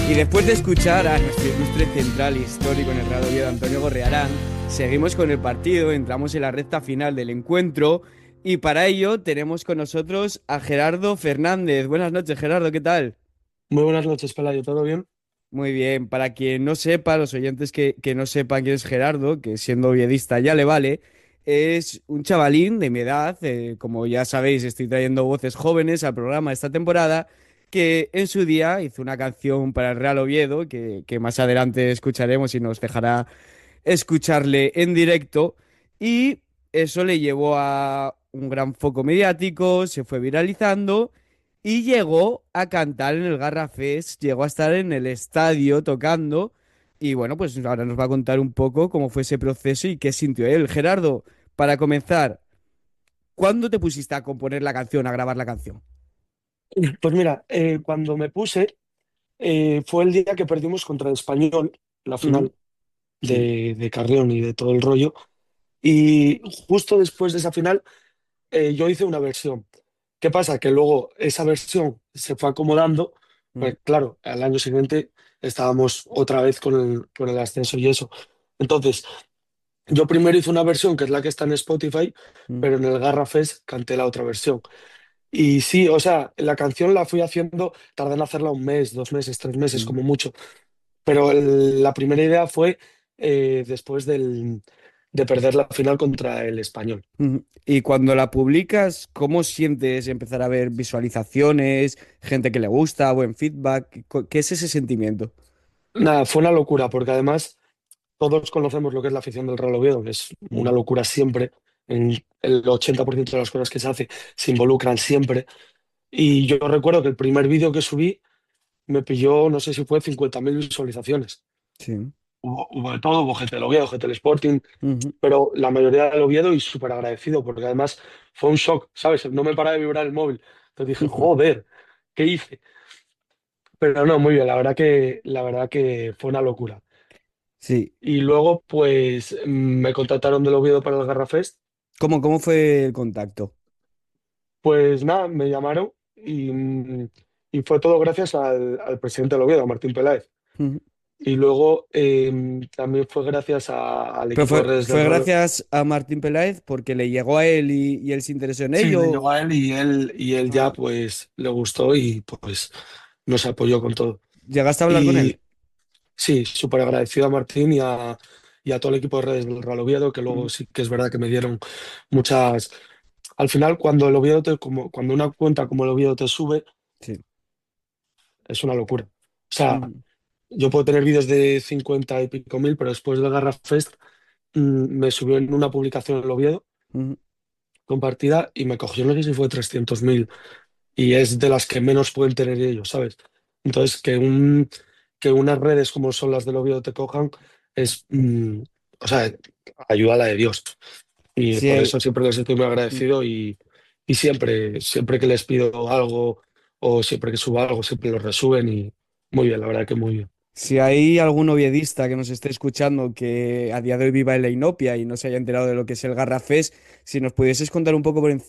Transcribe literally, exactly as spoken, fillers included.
Y después de escuchar a nuestro ilustre central histórico en el Real Oviedo, Antonio Gorriarán, seguimos con el partido, entramos en la recta final del encuentro y para ello tenemos con nosotros a Gerardo Fernández. Buenas noches, Gerardo, ¿qué tal? Muy buenas noches, Pelayo, ¿todo bien? Muy bien, para quien no sepa, los oyentes que, que no sepan quién es Gerardo, que siendo oviedista ya le vale, es un chavalín de mi edad, eh, como ya sabéis, estoy trayendo voces jóvenes al programa esta temporada, que en su día hizo una canción para el Real Oviedo, que, que más adelante escucharemos y nos dejará escucharle en directo, y eso le llevó a un gran foco mediático, se fue viralizando. Y llegó a cantar en el Garra Fest, llegó a estar en el estadio tocando. Y bueno, pues ahora nos va a contar un poco cómo fue ese proceso y qué sintió él. Gerardo, para comenzar, ¿cuándo te pusiste a componer la canción, a grabar la canción? Pues mira, eh, cuando me puse, eh, fue el día que perdimos contra el Español, la Ujú. final Sí. de, de Carrión y de todo el rollo. Y justo después de esa final, eh, yo hice una versión. ¿Qué pasa? Que luego esa versión se fue acomodando, Mm, pues claro, al año siguiente estábamos otra vez con el, con el ascenso y eso. Entonces, yo primero hice una versión que es la que está en Spotify, mm, pero en el Garra Fest canté la otra versión. Y sí, o sea, la canción la fui haciendo, tardé en hacerla un mes, dos meses, tres meses mm, como mucho, pero el- la primera idea fue eh, después del, de perder la final contra el Español. mm. Y cuando la publicas, ¿cómo sientes empezar a ver visualizaciones, gente que le gusta, buen feedback? Co- ¿Qué es ese sentimiento? Nada, fue una locura, porque además todos conocemos lo que es la afición del Real Oviedo, que es una Mm, locura siempre. En el ochenta por ciento de las cosas que se hace se involucran siempre. Y yo recuerdo que el primer vídeo que subí me pilló, no sé si fue cincuenta mil visualizaciones. sí. Hubo, hubo de todo, hubo gente del Oviedo, gente del Sporting, Ujú. pero la mayoría del Oviedo y súper agradecido, porque además fue un shock, ¿sabes? No me paraba de vibrar el móvil. Entonces dije, joder, ¿qué hice? Pero no, muy bien, la verdad que, la verdad que fue una locura. Sí. Y luego, pues, mm, me contactaron del Oviedo para el Garra Fest. ¿Cómo, cómo fue el contacto? Pues nada, me llamaron y, mm, y fue todo gracias al, al presidente del Oviedo, a Martín Peláez. Y luego eh, también fue gracias a- al Pero equipo de fue, redes del fue Real. gracias a Martín Peláez porque le llegó a él y, y él se interesó en Sí, le ello. llegó a él y él, y él ya Ah, pues le gustó y pues nos apoyó con todo. ¿llegaste a hablar con él? Y sí, súper agradecido a Martín y a, y a todo el equipo de redes del Real Oviedo, que luego Ujú. sí que es verdad que me dieron muchas... Al final, cuando el Oviedo te, como, cuando una cuenta como el Oviedo te sube, Sí. es una locura. O sea, Ujú. yo puedo tener vídeos de cincuenta y pico mil, pero después del Garra Fest mm, me subió en una publicación el Oviedo Ujú. compartida y me cogió, no sé si fue trescientos mil y es de las que menos pueden tener ellos, ¿sabes? Entonces, que, un, que unas redes como son las del Oviedo te cojan es, mm, o sea, ayuda a la de Dios. Y Sí, por el- eso siempre les estoy muy mm. agradecido y, y siempre, siempre que les pido algo o siempre que subo algo, siempre lo resuben y muy bien, la verdad que muy bien. Si hay algún oviedista que nos esté escuchando que a día de hoy viva en la inopia y no se haya enterado de lo que es el Garrafés, si nos pudieses contar un poco por encima